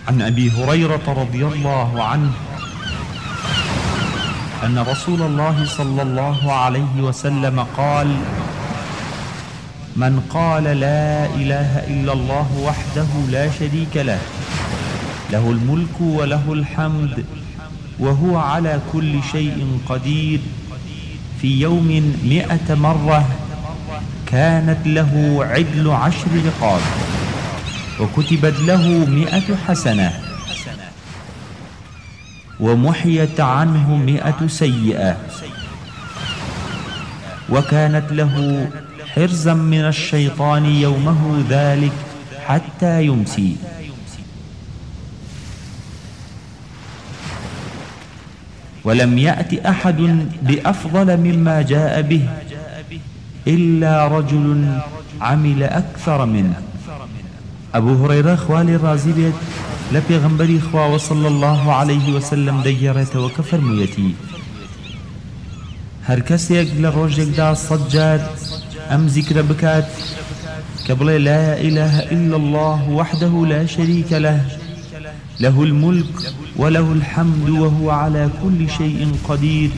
عن أبي هريرة رضي الله عنه أن رسول الله صلى الله عليه وسلم قال: من قال لا إله إلا الله وحده لا شريك له، له الملك وله الحمد وهو على كل شيء قدير، في يوم 100 مرة، كانت له عدل 10 رقاب، وكتبت له 100 حسنة، ومحيت عنه 100 سيئة، وكانت له حرزا من الشيطان يومه ذلك حتى يمسي. ولم يأت أحد بأفضل مما جاء به إلا رجل عمل أكثر منه. أبو هريرة خوالي رازي بيت لبيغنبري خوا صلى الله عليه وسلم ديرت وكفرميتي: هر كسيك لروجك دا صجاد أم ذكر بكات كبل لا إله إلا الله وحده لا شريك له، له الملك وله الحمد وهو على كل شيء قدير،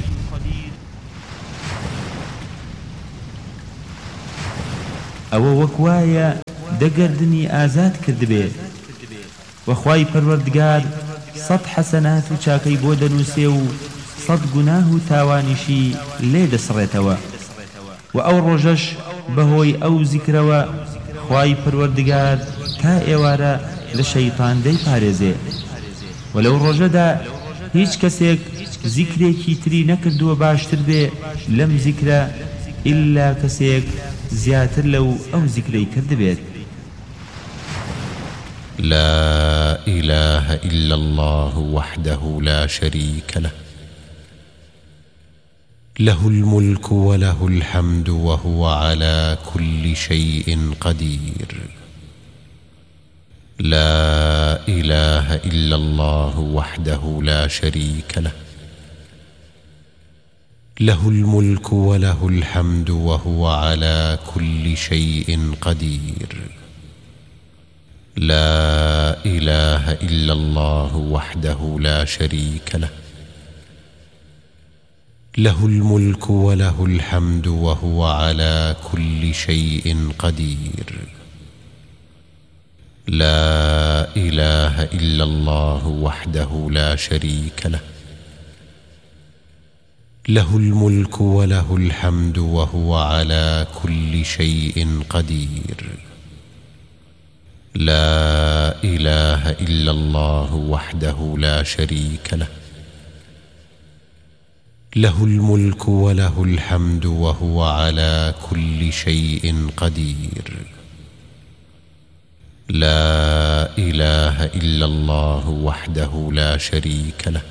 أو وكوايا دقردني آزاد كردبي وخواي پروردگار 100 حسنات وچاكي بودن وسيو 100 گناه تاوانشي ليد سريتوا، وأو رجش بهوي أو ذكروا خواي پروردگار تا ايوارا لشيطان دي پاريزي. ولو رجدا هيچ كسيك ذكري كيتري نكردو باشتر بي لم ذكرا إلا كسيك زياتر لو أو ذكري كردبيت. لا إله إلا الله وحده لا شريك له، له الملك وله الحمد وهو على كل شيء قدير. لا إله إلا الله وحده لا شريك له، له الملك وله الحمد وهو على كل شيء قدير. لا إله إلا الله وحده لا شريك له، له الملك وله الحمد وهو على كل شيء قدير. لا إله إلا الله وحده لا شريك له، له الملك وله الحمد وهو على كل شيء قدير. لا إله إلا الله وحده لا شريك له، له الملك وله الحمد وهو على كل شيء قدير. لا إله إلا الله وحده لا شريك له،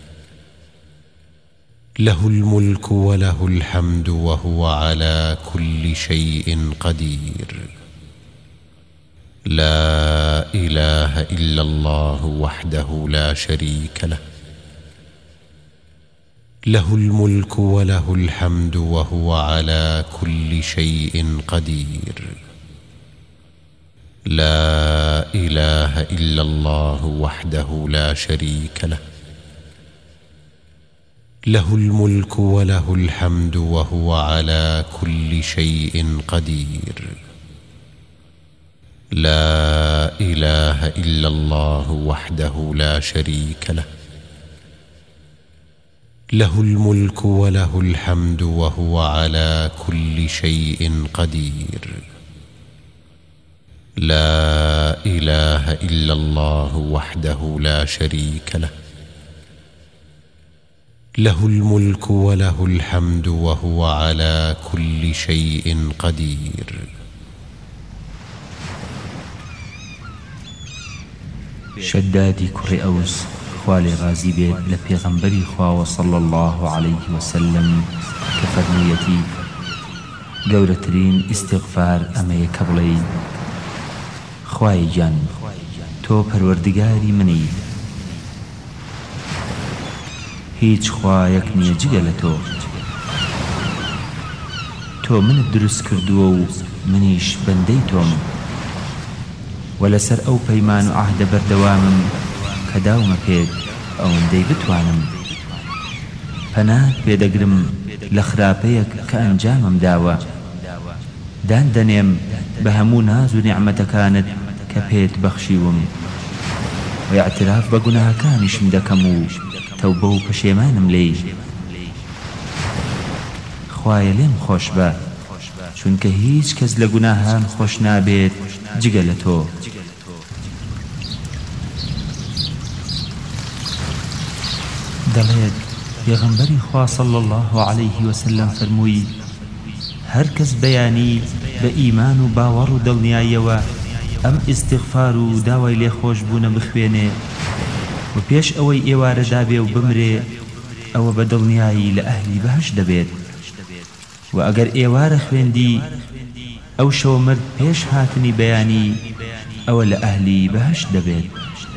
له الملك وله الحمد وهو على كل شيء قدير. لا إله إلا الله وحده لا شريك له، له الملك وله الحمد وهو على كل شيء قدير. لا إله إلا الله وحده لا شريك له، له الملك وله الحمد وهو على كل شيء قدير. لا إله إلا الله وحده لا شريك له، له الملك وله الحمد وهو على كل شيء قدير. لا إله إلا الله وحده لا شريك له، له الملك وله الحمد وهو على كل شيء قدير. شدادي كري أوس خوالي غازي بيت لبيغنبري خوا صلى الله عليه وسلم كفرميتي: قولترين استغفار أمي كبلي خواي جان تو پروردگاري مني، هيج خوايك نيجيلتو، تو من الدرس كردو منيش بنديتم، ولسر أو بيمان عهد بردوامم کە داومە پێت ئەوەندەی بتوانم پەنات پێدەگرم لە خراپەیەک کە ئەنجامم داوە دان دەنێم بە هەموو ناز و نیعمەتەکانت کە پێت بەخشیوم و اعتراف بە گوناهەکانیشم دەکەم و تەوبە و پەشێمانم لێی خوایە لێم خۆش بە چونکە هیچ کەس لە گوناهان خۆش نابێت جگە لە تۆ دەڵێت پێغەمبەری خوا صلی الله عليه وسلم فەرمووی هەر کەس بەیانی بە ئیمان و باوەڕ و دڵنیاییەوە ئەم ئیستیغفار و داوای لێخۆشبوونە بخوێنێ و پێش ئەوەی ئێوارە دابێ و بمرێ ئەوە بە دڵنیایی لە ئەهلی بەهەشت دەبێت و ئەگەر ئێوارە خوێندی ئەو شەو مرد پێش هاتنی بەیانی ئەوە لە ئەهلی بەهەشت دەبێت